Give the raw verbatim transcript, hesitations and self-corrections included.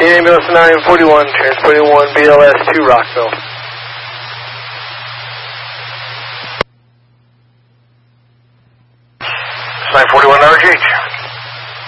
Ambulance nine forty-one, transporting one B L S to Rockville. nine forty-one R G H.